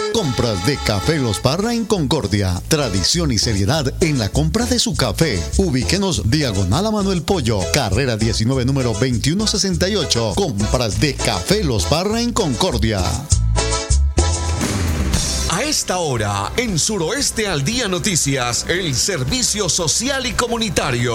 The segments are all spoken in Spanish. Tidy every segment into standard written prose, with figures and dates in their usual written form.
Compras de Café Los Parra en Concordia. Tradición y seriedad en la compra de su café. Ubíquenos diagonal a Manuel Pollo, carrera 19, número 2168. Compras de Café Los Parra en Concordia. A esta hora, en Suroeste al Día Noticias, el servicio social y comunitario.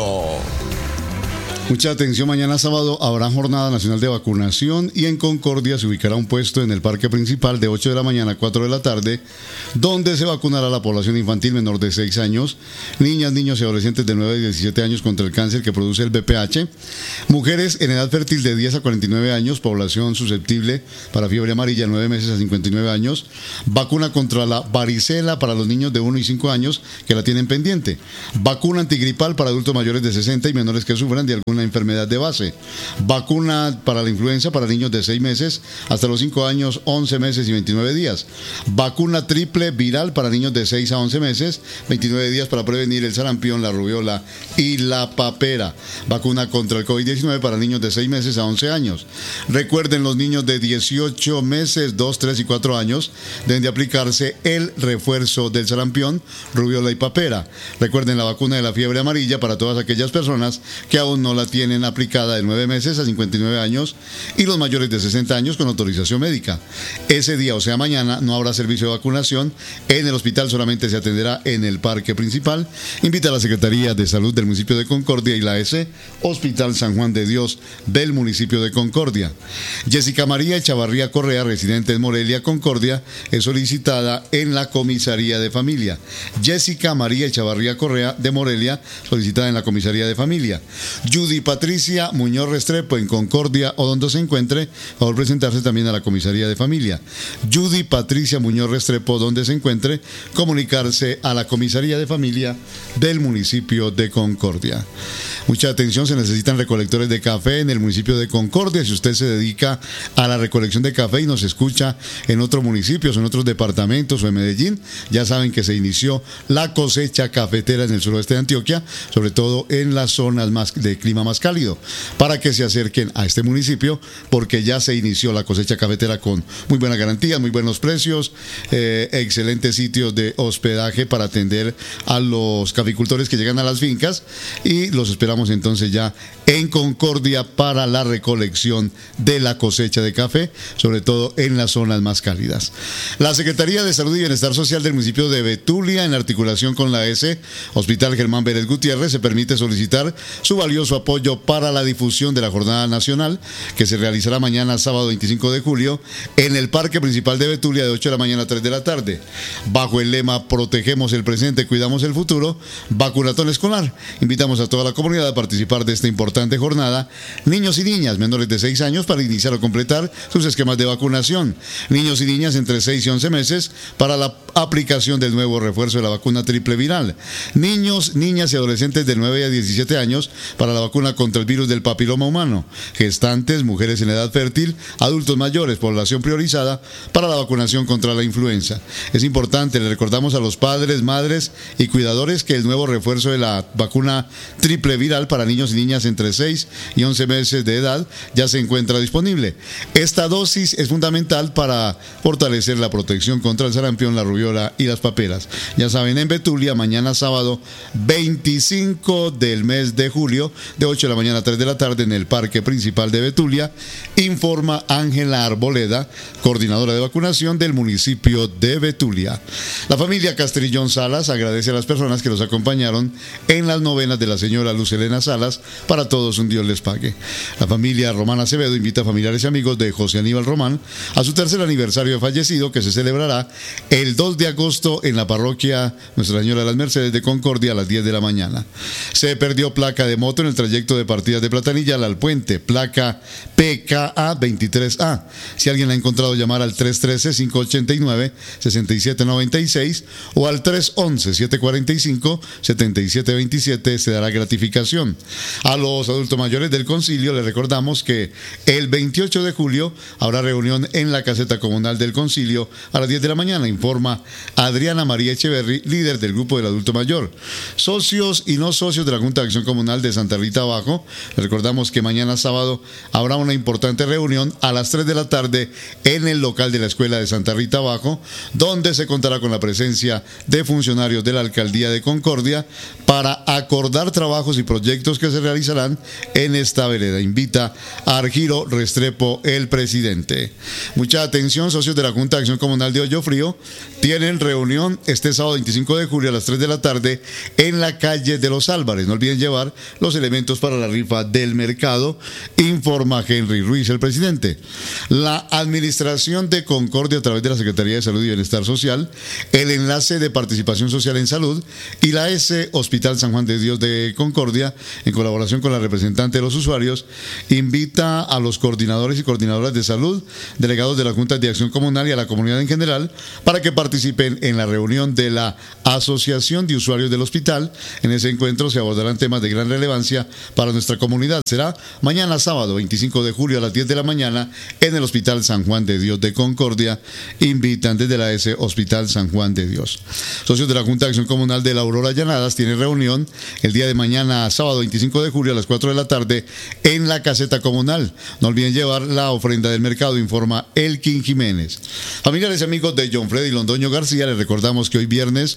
Mucha atención, mañana sábado habrá jornada nacional de vacunación y en Concordia se ubicará un puesto en el parque principal de 8 de la mañana a 4 de la tarde, donde se vacunará a la población infantil menor de 6 años, niñas, niños y adolescentes de 9 a 17 años contra el cáncer que produce el VPH, mujeres en edad fértil de 10 a 49 años, población susceptible para fiebre amarilla 9 meses a 59 años, vacuna contra la varicela para los niños de 1 y 5 años que la tienen pendiente, vacuna antigripal para adultos mayores de 60 y menores que sufran de alguna enfermedad de base, vacuna para la influenza para niños de 6 meses hasta los 5 años, 11 meses y 29 días, vacuna triple viral para niños de 6 a 11 meses, 29 días para prevenir el sarampión, la rubiola y la papera, vacuna contra el COVID-19 para niños de 6 meses a 11 años. Recuerden, los niños de 18 meses, 2, 3 y 4 años deben de aplicarse el refuerzo del sarampión, rubiola y papera. Recuerden la vacuna de la fiebre amarilla para todas aquellas personas que aún no la tienen aplicada de 9 meses a 59 años y los mayores de 60 años con autorización médica. Ese día, o sea mañana, no habrá servicio de vacunación en el hospital, solamente se atenderá en el parque principal. Invita a la Secretaría de Salud del municipio de Concordia y la S, Hospital San Juan de Dios del municipio de Concordia. Jessica María Echavarría Correa, residente en Morelia, Concordia, es solicitada en la comisaría de familia. Jessica María Echavarría Correa de Morelia, solicitada en la comisaría de familia. Judy Patricia Muñoz Restrepo en Concordia o donde se encuentre, favor presentarse también a la comisaría de familia. Judy Patricia Muñoz Restrepo, donde se encuentre, comunicarse a la comisaría de familia del municipio de Concordia. Mucha atención, se necesitan recolectores de café en el municipio de Concordia. Si usted se dedica a la recolección de café y nos escucha en otros municipios, en otros departamentos o en Medellín, ya saben que se inició la cosecha cafetera en el suroeste de Antioquia, sobre todo en las zonas de clima más cálido, para que se acerquen a este municipio, porque ya se inició la cosecha cafetera con muy buenas garantías, muy buenos precios, excelentes sitios de hospedaje para atender a los caficultores que llegan a las fincas, y los esperamos entonces ya en Concordia para la recolección de la cosecha de café, sobre todo en las zonas más cálidas. La Secretaría de Salud y Bienestar Social del municipio de Betulia, en articulación con la S, Hospital Germán Vélez Gutiérrez, se permite solicitar su valioso apoyo para la difusión de la jornada nacional que se realizará mañana sábado 25 de julio en el parque principal de Betulia de 8 de la mañana a 3 de la tarde, bajo el lema Protegemos el presente, cuidamos el futuro, vacunatón escolar. Invitamos a toda la comunidad a participar de esta importante jornada, niños y niñas menores de 6 años para iniciar o completar sus esquemas de vacunación, niños y niñas entre 6 y 11 meses para la aplicación del nuevo refuerzo de la vacuna triple viral, niños, niñas y adolescentes de 9 a 17 años para la vacuna contra el virus del papiloma humano, gestantes, mujeres en edad fértil, adultos mayores, población priorizada para la vacunación contra la influenza. Es importante, le recordamos a los padres, madres y cuidadores que el nuevo refuerzo de la vacuna triple viral para niños y niñas entre 6 y 11 meses de edad ya se encuentra disponible. Esta dosis es fundamental para fortalecer la protección contra el sarampión, la rubiola y las paperas. Ya saben, en Betulia, mañana sábado 25 del mes de julio, de 8 de la mañana a 3 de la tarde en el parque principal de Betulia, informa Ángela Arboleda, coordinadora de vacunación del municipio de Betulia. La familia Castrillón Salas agradece a las personas que los acompañaron en las novenas de la señora Luz Elena Salas. Para todos un Dios les pague. La familia Román Acevedo invita a familiares y amigos de José Aníbal Román a su tercer aniversario de fallecido, que se celebrará el 2 de agosto en la parroquia Nuestra Señora de las Mercedes de Concordia a las 10 de la mañana. Se perdió placa de moto en el trayecto de Partidas de Platanilla al Puente, placa PKA 23A. Si alguien la ha encontrado, llamar al 313-589-6796 o al 311-745-7727, se dará gratificación. A los adultos mayores del concilio les recordamos que el 28 de julio habrá reunión en la caseta comunal del concilio a las 10 de la mañana, informa Adriana María Echeverry, líder del grupo del adulto mayor. Socios y no socios de la Junta de Acción Comunal de Santa Rita Rita Bajo. Recordamos que mañana sábado habrá una importante reunión a las 3 de la tarde en el local de la Escuela de Santa Rita Bajo, donde se contará con la presencia de funcionarios de la Alcaldía de Concordia para acordar trabajos y proyectos que se realizarán en esta vereda. Invita a Argiro Restrepo, el presidente. Mucha atención, socios de la Junta de Acción Comunal de Hoyo Frío. Tienen reunión este sábado 25 de julio a las 3 de la tarde en la calle de los Álvarez. No olviden llevar los elementos para la rifa del mercado, informa Henry Ruiz, el presidente. La Administración de Concordia, a través de la Secretaría de Salud y Bienestar Social, el Enlace de Participación Social en Salud y la S Hospital San Juan de Dios de Concordia, en colaboración con la representante de los usuarios, invita a los coordinadores y coordinadoras de salud, delegados de la Junta de Acción Comunal y a la comunidad en general, para que participen en la reunión de la Asociación de Usuarios del Hospital. En ese encuentro se abordarán temas de gran relevancia para nuestra comunidad. Será mañana sábado 25 de julio a las 10 de la mañana en el Hospital San Juan de Dios de Concordia. Invitan desde la S Hospital San Juan de Dios. Socios de la Junta de Acción Comunal de la Aurora Llanadas tiene reunión el día de mañana sábado 25 de julio a las 4 de la tarde en la caseta comunal. No olviden llevar la ofrenda del mercado, informa Elkin Jiménez. Familiares y amigos de John Freddy Londoño García, les recordamos que hoy viernes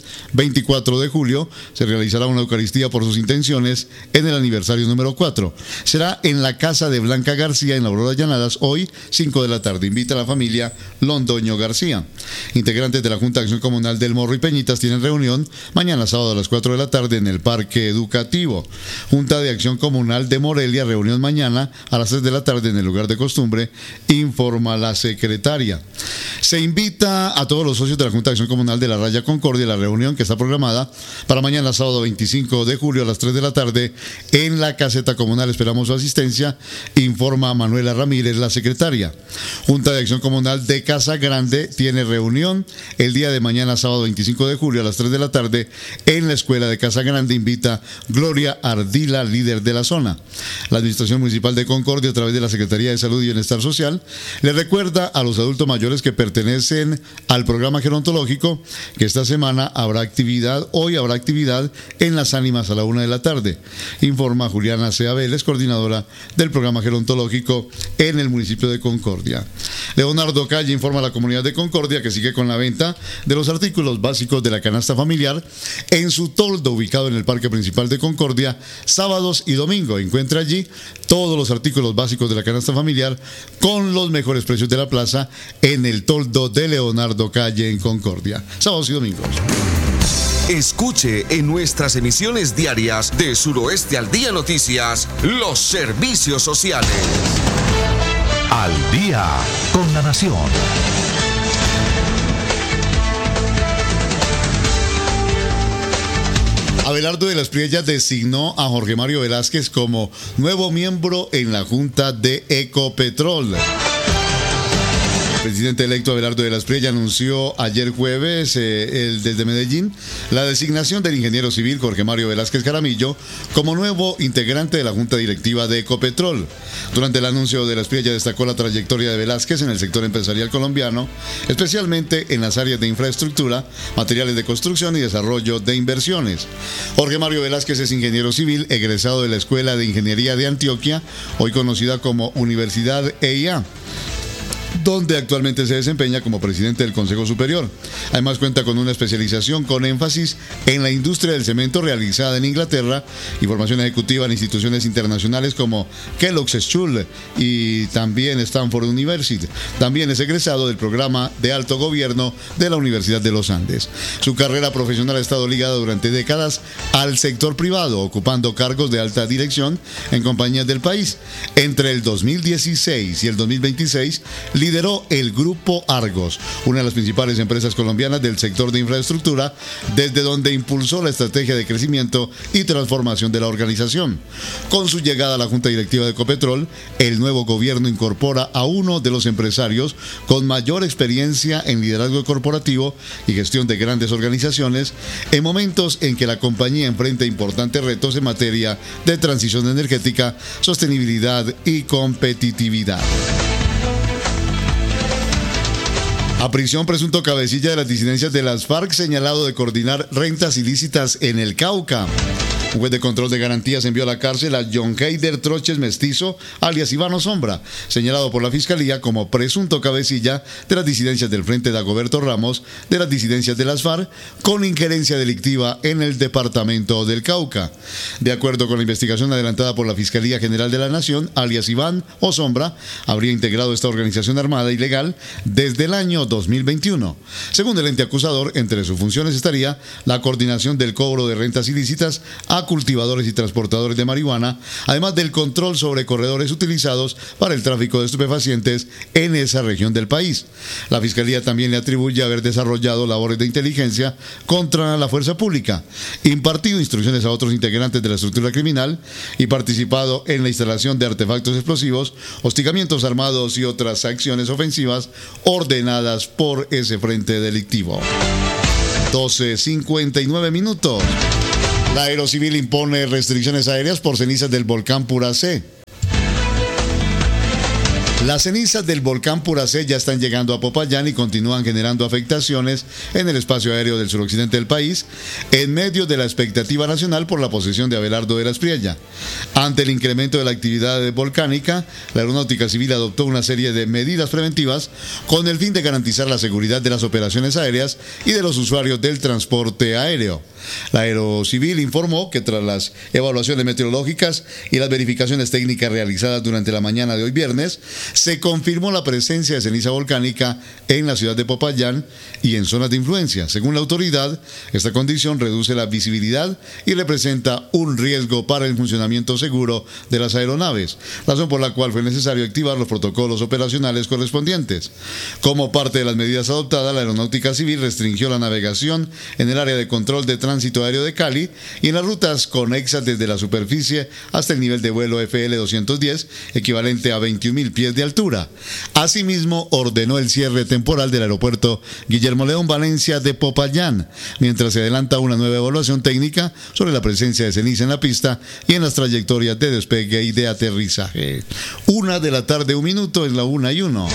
24 de julio se realizará una Eucaristía por sus intenciones en el aniversario número 4. Será en la casa de Blanca García en la Aurora Llanadas, hoy 5 de la tarde. Invita a la familia Londoño García. Integrantes de la Junta de Acción Comunal del Morro y Peñitas tienen reunión mañana sábado a las 4 de la tarde en el Parque Educativo. Junta de Acción Comunal de Morelia, reunión mañana a las 3 de la tarde en el lugar de costumbre, informa la secretaria. Se invita a todos los socios de la Junta de Acción Comunal de la Raya Concordia a la reunión que está programada para mañana sábado 25 de julio a las 3 de la tarde en la caseta comunal. Esperamos su asistencia, informa Manuela Ramírez, la secretaria. Junta de Acción Comunal de Casa Grande tiene reunión el día de mañana sábado 25 de julio a las 3 de la tarde en la Escuela de Casa Grande. Invita Gloria Ardila, líder de la zona. La Administración Municipal de Concordia, a través de la Secretaría de Salud y Bienestar Social, le recuerda a los adultos mayores que pertenecen al programa gerontológico que esta semana hoy habrá actividad en Las Ánimas a la 1 de la tarde. Informa Juliana C. Vélez, coordinadora del programa gerontológico en el municipio de Concordia. Leonardo Calle informa a la comunidad de Concordia que sigue con la venta de los artículos básicos de la canasta familiar en su toldo ubicado en el Parque Principal de Concordia, sábados y domingo. Encuentra allí todos los artículos básicos de la canasta familiar con los mejores precios de la plaza en el toldo de Leonardo Calle en Concordia, sábados y domingos. Escuche en nuestras emisiones diarias de Suroeste al Día Noticias los servicios sociales. Al día con la nación. Abelardo de las Priellas designó a Jorge Mario Velázquez como nuevo miembro en la Junta de Ecopetrol. El presidente electo Abelardo de las Priellas anunció ayer jueves desde Medellín la designación del ingeniero civil Jorge Mario Velázquez Jaramillo como nuevo integrante de la Junta Directiva de Ecopetrol. Durante el anuncio de las Priellas destacó la trayectoria de Velázquez en el sector empresarial colombiano, especialmente en las áreas de infraestructura, materiales de construcción y desarrollo de inversiones. Jorge Mario Velázquez es ingeniero civil egresado de la Escuela de Ingeniería de Antioquia, hoy conocida como Universidad EIA, donde actualmente se desempeña como presidente del Consejo Superior. Además cuenta con una especialización con énfasis en la industria del cemento realizada en Inglaterra y formación ejecutiva en instituciones internacionales como Kellogg's School y también Stanford University. También es egresado del programa de alto gobierno de la Universidad de los Andes. Su carrera profesional ha estado ligada durante décadas al sector privado, ocupando cargos de alta dirección en compañías del país. Entre el 2016 y el 2026, lideró el Grupo Argos, una de las principales empresas colombianas del sector de infraestructura, desde donde impulsó la estrategia de crecimiento y transformación de la organización. Con su llegada a la Junta Directiva de Ecopetrol, el nuevo gobierno incorpora a uno de los empresarios con mayor experiencia en liderazgo corporativo y gestión de grandes organizaciones, en momentos en que la compañía enfrenta importantes retos en materia de transición energética, sostenibilidad y competitividad. A prisión presunto cabecilla de las disidencias de las FARC, señalado de coordinar rentas ilícitas en el Cauca. Un juez de control de garantías envió a la cárcel a John Heider Troches Mestizo, alias Ivano Sombra, señalado por la Fiscalía como presunto cabecilla de las disidencias del Frente Dagoberto Ramos, de las disidencias de las FARC, con injerencia delictiva en el departamento del Cauca. De acuerdo con la investigación adelantada por la Fiscalía General de la Nación, alias Iván o Sombra habría integrado esta organización armada ilegal desde el año 2021. Según el ente acusador, entre sus funciones estaría la coordinación del cobro de rentas ilícitas a cultivadores y transportadores de marihuana, además del control sobre corredores utilizados para el tráfico de estupefacientes en esa región del país. La Fiscalía también le atribuye haber desarrollado labores de inteligencia contra la fuerza pública, impartido instrucciones a otros integrantes de la estructura criminal y participado en la instalación de artefactos explosivos, hostigamientos armados y otras acciones ofensivas ordenadas por ese frente delictivo. 12:59 minutos. La Aerocivil impone restricciones aéreas por cenizas del volcán Puracé. Las cenizas del volcán Puracé ya están llegando a Popayán y continúan generando afectaciones en el espacio aéreo del suroccidente del país, en medio de la expectativa nacional por la posesión de Abelardo de la Espriella. Ante el incremento de la actividad volcánica, la Aeronáutica Civil adoptó una serie de medidas preventivas con el fin de garantizar la seguridad de las operaciones aéreas y de los usuarios del transporte aéreo. La Aerocivil informó que tras las evaluaciones meteorológicas y las verificaciones técnicas realizadas durante la mañana de hoy viernes, se confirmó la presencia de ceniza volcánica en la ciudad de Popayán y en zonas de influencia. Según la autoridad, esta condición reduce la visibilidad y representa un riesgo para el funcionamiento seguro de las aeronaves, razón por la cual fue necesario activar los protocolos operacionales correspondientes. Como parte de las medidas adoptadas, la Aeronáutica Civil restringió la navegación en el área de control de tránsito aéreo de Cali y en las rutas conexas desde la superficie hasta el nivel de vuelo FL-210, equivalente a 21.000 pies de altura. Asimismo, ordenó el cierre temporal del aeropuerto Guillermo León Valencia de Popayán, mientras se adelanta una nueva evaluación técnica sobre la presencia de ceniza en la pista y en las trayectorias de despegue y de aterrizaje. 1 de la tarde, 1 minuto, es la 1:01.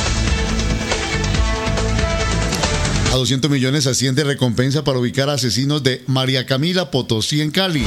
A 200 millones asciende recompensa para ubicar a asesinos de María Camila Potosí en Cali.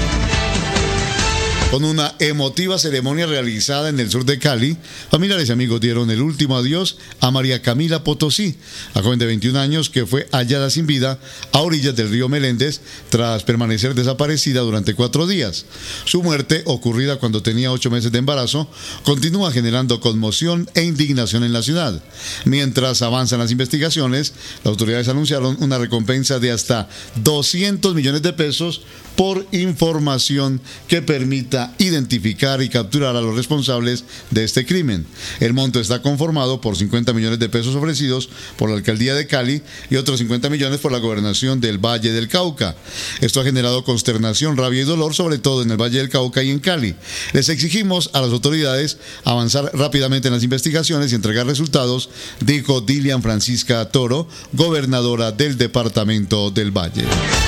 Con una emotiva ceremonia realizada en el sur de Cali, familiares y amigos dieron el último adiós a María Camila Potosí, la joven de 21 años que fue hallada sin vida a orillas del río Meléndez tras permanecer desaparecida durante 4 días. Su muerte, ocurrida cuando tenía 8 meses de embarazo, continúa generando conmoción e indignación en la ciudad. Mientras avanzan las investigaciones, las autoridades anunciaron una recompensa de hasta 200 millones de pesos por información que permita identificar y capturar a los responsables de este crimen. El monto está conformado por 50 millones de pesos ofrecidos por la Alcaldía de Cali y otros 50 millones por la Gobernación del Valle del Cauca. Esto ha generado consternación, rabia y dolor, sobre todo en el Valle del Cauca y en Cali. Les exigimos a las autoridades avanzar rápidamente en las investigaciones y entregar resultados, dijo Dilian Francisca Toro, gobernadora del departamento del Valle.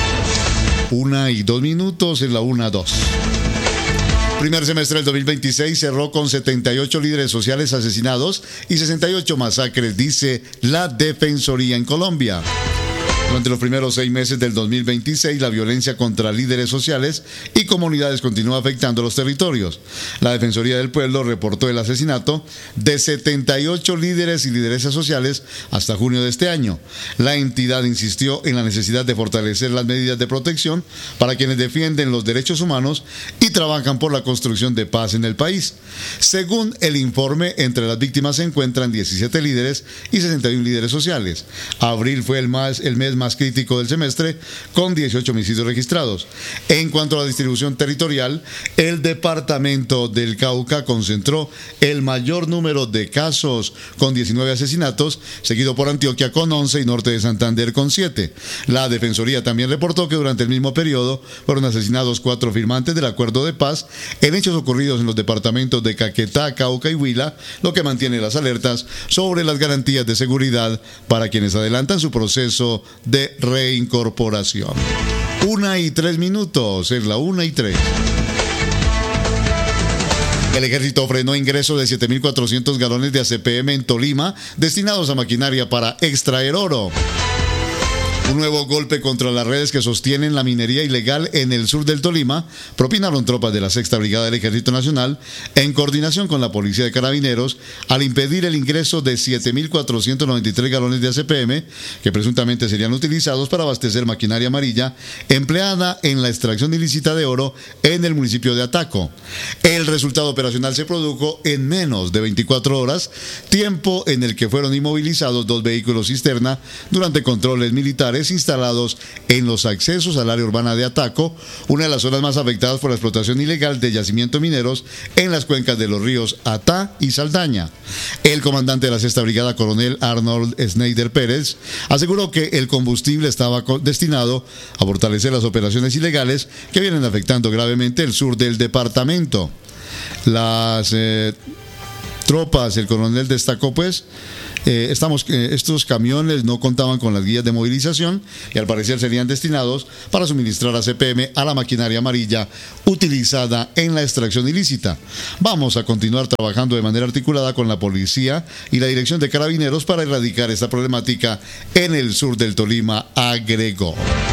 1:02 minutos, en la 1:02. Primer semestre del 2026 cerró con 78 líderes sociales asesinados y 68 masacres, dice la Defensoría en Colombia. Durante los primeros 6 meses del 2026, la violencia contra líderes sociales y comunidades continúa afectando los territorios. La Defensoría del Pueblo reportó el asesinato de 78 líderes y lideresas sociales hasta junio de este año. La entidad insistió en la necesidad de fortalecer las medidas de protección para quienes defienden los derechos humanos y trabajan por la construcción de paz en el país. Según el informe, entre las víctimas se encuentran 17 líderes y 61 líderes sociales. Abril fue el mes más crítico del semestre, con 18 homicidios registrados. En cuanto a la distribución territorial, el departamento del Cauca concentró el mayor número de casos, con 19 asesinatos, seguido por Antioquia con 11 y norte de Santander con 7. La Defensoría también reportó que durante el mismo periodo fueron asesinados 4 firmantes del acuerdo de paz en hechos ocurridos en los departamentos de Caquetá, Cauca y Huila, lo que mantiene las alertas sobre las garantías de seguridad para quienes adelantan su proceso de reincorporación. 1:03 minutos, es la 1:03. El ejército frenó ingreso de 7.400 galones de ACPM en Tolima, destinados a maquinaria para extraer oro. Un nuevo golpe contra las redes que sostienen la minería ilegal en el sur del Tolima propinaron tropas de la 6ª Brigada del Ejército Nacional en coordinación con la Policía de Carabineros al impedir el ingreso de 7.493 galones de ACPM que presuntamente serían utilizados para abastecer maquinaria amarilla empleada en la extracción ilícita de oro en el municipio de Ataco. El resultado operacional se produjo en menos de 24 horas, tiempo en el que fueron inmovilizados 2 vehículos cisterna durante controles militares instalados en los accesos al área urbana de Ataco, una de las zonas más afectadas por la explotación ilegal de yacimientos mineros en las cuencas de los ríos Atá y Saldaña. El comandante de la 6ª Brigada, coronel Arnold Schneider Pérez, aseguró que el combustible estaba destinado a fortalecer las operaciones ilegales que vienen afectando gravemente el sur del departamento. Las tropas, el coronel destacó estos camiones no contaban con las guías de movilización y al parecer serían destinados para suministrar ACPM a la maquinaria amarilla utilizada en la extracción ilícita. Vamos a continuar trabajando de manera articulada con la policía y la dirección de Carabineros para erradicar esta problemática en el sur del Tolima, agregó.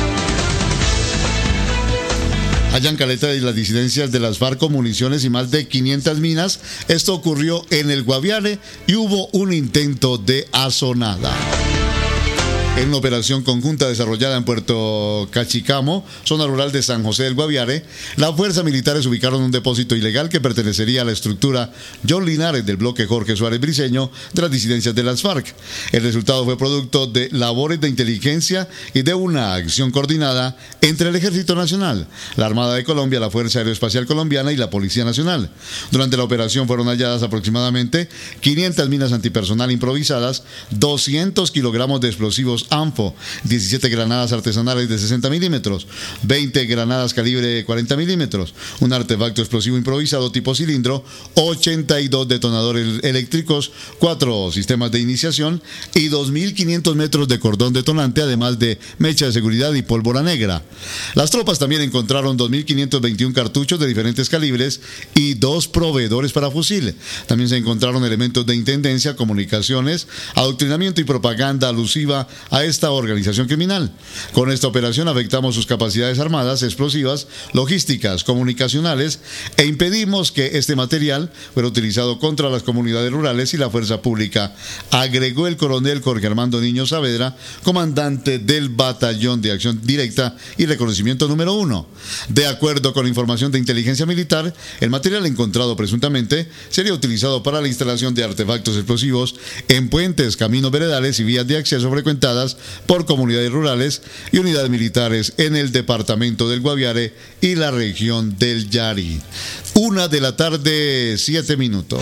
Hallan caleta de las disidencias de las FARC con municiones y más de 500 minas. Esto ocurrió en el Guaviare y hubo un intento de asonada. En una operación conjunta desarrollada en Puerto Cachicamo, zona rural de San José del Guaviare, las fuerzas militares ubicaron un depósito ilegal que pertenecería a la estructura John Linares del bloque Jorge Suárez Briceño de las disidencias de las FARC. El resultado fue producto de labores de inteligencia y de una acción coordinada entre el Ejército Nacional, la Armada de Colombia, la Fuerza Aeroespacial Colombiana y la Policía Nacional. Durante la operación fueron halladas aproximadamente 500 minas antipersonal improvisadas, 200 kilogramos de explosivos ANFO, 17 granadas artesanales de 60 milímetros, 20 granadas calibre 40 milímetros, un artefacto explosivo improvisado tipo cilindro, 82 detonadores eléctricos, 4 sistemas de iniciación y 2.500 metros de cordón detonante, además de mecha de seguridad y pólvora negra. Las tropas también encontraron 2.521 cartuchos de diferentes calibres y 2 proveedores para fusil. También se encontraron elementos de intendencia, comunicaciones, adoctrinamiento y propaganda alusiva a esta organización criminal. Con esta operación afectamos sus capacidades armadas, explosivas, logísticas, comunicacionales e impedimos que este material fuera utilizado contra las comunidades rurales y la fuerza pública, agregó el coronel Jorge Armando Niño Saavedra, comandante del Batallón de Acción Directa y Reconocimiento número 1. De acuerdo con información de inteligencia militar, el material encontrado presuntamente sería utilizado para la instalación de artefactos explosivos en puentes, caminos veredales y vías de acceso frecuentadas por comunidades rurales y unidades militares en el departamento del Guaviare y la región del Yari. 1:00 p.m, 7 minutos.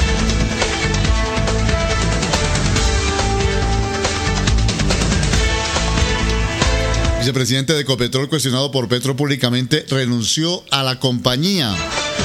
Vicepresidente de Ecopetrol, cuestionado por Petro públicamente, renunció a la compañía.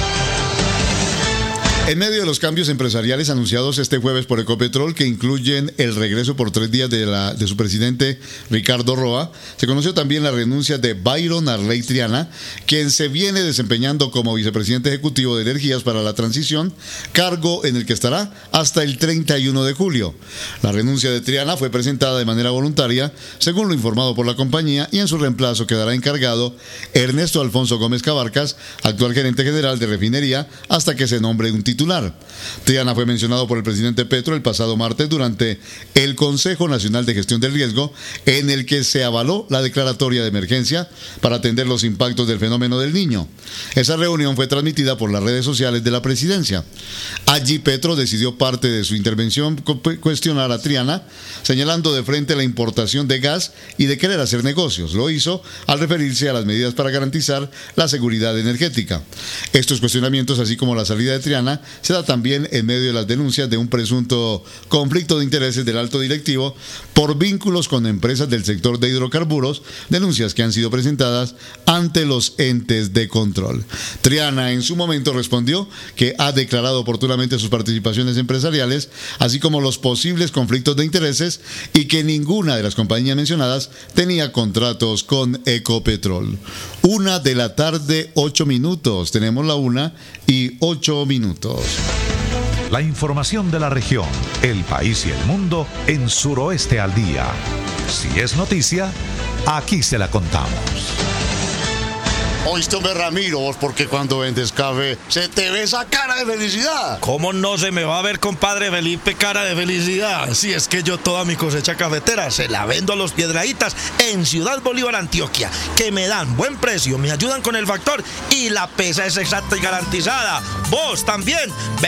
En medio de los cambios empresariales anunciados este jueves por Ecopetrol, que incluyen el regreso por 3 días de su presidente Ricardo Roa, se conoció también la renuncia de Byron Arley Triana, quien se viene desempeñando como vicepresidente ejecutivo de Energías para la Transición, cargo en el que estará hasta el 31 de julio. La renuncia de Triana fue presentada de manera voluntaria, según lo informado por la compañía, y en su reemplazo quedará encargado Ernesto Alfonso Gómez Cabarcas, actual gerente general de refinería, hasta que se nombre un titular. Triana fue mencionado por el presidente Petro el pasado martes durante el Consejo Nacional de Gestión del Riesgo, en el que se avaló la declaratoria de emergencia para atender los impactos del fenómeno del Niño. Esa reunión fue transmitida por las redes sociales de la presidencia. Allí Petro decidió parte de su intervención cuestionar a Triana, señalando de frente la importación de gas y de querer hacer negocios. Lo hizo al referirse a las medidas para garantizar la seguridad energética. Estos cuestionamientos, así como la salida de Triana, se da también en medio de las denuncias de un presunto conflicto de intereses del alto directivo por vínculos con empresas del sector de hidrocarburos, denuncias que han sido presentadas ante los entes de control. Triana en su momento respondió que ha declarado oportunamente sus participaciones empresariales, así como los posibles conflictos de intereses, y que ninguna de las compañías mencionadas tenía contratos con Ecopetrol. 1:00 p.m, 8 minutos. Tenemos la 1:08. La información de la región, el país y el mundo en Suroeste al Día. Si es noticia, aquí se la contamos. Oíste, hombre, Ramiro, vos porque cuando vendes café se te ve esa cara de felicidad. ¿Cómo no se me va a ver, compadre Felipe, cara de felicidad? Si es que yo toda mi cosecha cafetera se la vendo a los Piedrahítas en Ciudad Bolívar, Antioquia, que me dan buen precio, me ayudan con el factor y la pesa es exacta y garantizada. Vos también